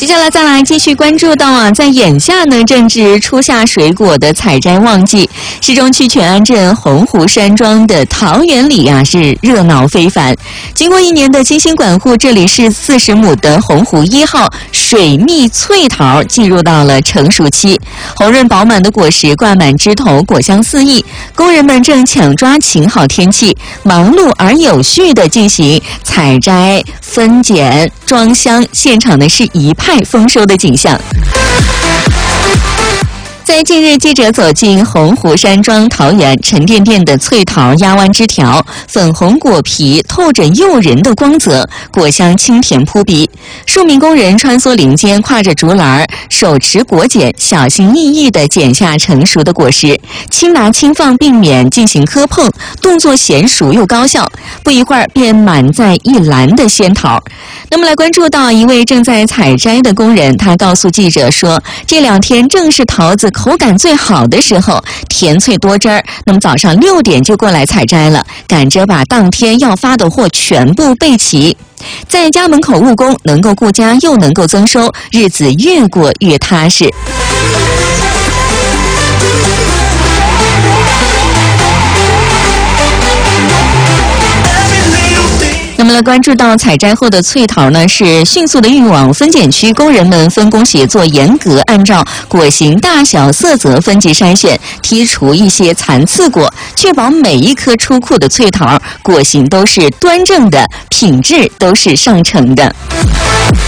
接着再来继续关注到在眼下呢正值初夏水果的采摘旺季，市中区全安镇洪湖山庄的桃园里是热闹非凡。经过1年的精心管护，这里是40亩的洪湖1号水蜜翠桃进入到了成熟期，红润饱满的果实挂满枝头，果香四溢。工人们正抢抓晴好天气，忙碌而有序地进行采摘、分拣、装箱，现场呢是一派丰收的景象。在近日，记者走进洪湖山庄桃园，沉甸甸的翠桃压弯枝条，粉红果皮透着诱人的光泽，果香清甜扑鼻。数名工人穿梭林间，挎着竹篮，手持果剪，小心翼翼地剪下成熟的果实，轻拿轻放，避免进行磕碰，动作娴熟又高效。不一会儿，便满载一篮的仙桃。那么来关注到一位正在采摘的工人，他告诉记者说，这2天正是桃子口感最好的时候，甜脆多汁儿。那么早上6点就过来采摘了，赶着把当天要发的货全部备齐。在家门口务工，能够顾家又能够增收，日子越过越踏实。那么来关注到采摘后的翠桃呢，是迅速的运往分拣区，工人们分工协作，严格按照果形大小色泽分级筛选，剔除一些残次果，确保每一颗出库的翠桃果形都是端正的，品质都是上乘的。